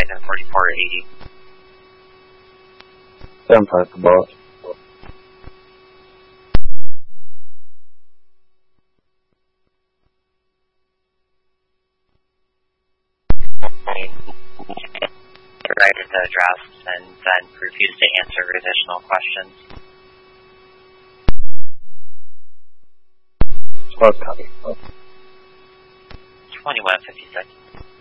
Titan 4480. Stand by for boss. Provided the drafts and then refused to answer additional questions. Squad copy. 2156.